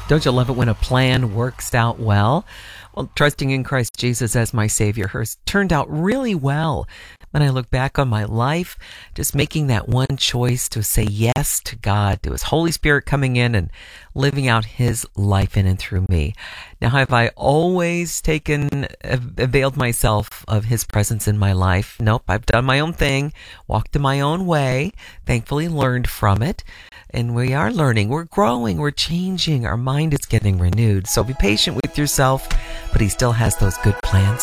Don't you love it when a plan works out well? Well, trusting in Christ Jesus as my Savior has turned out really well. When I look back on my life, just making that one choice to say yes to God, to His Holy Spirit coming in and living out His life in and through me. Now, have I always availed myself of His presence in my life? Nope, I've done my own thing, walked in my own way, thankfully learned from it. And we are learning, we're growing, we're changing, our mind is getting renewed. So be patient with yourself, but He still has those good plans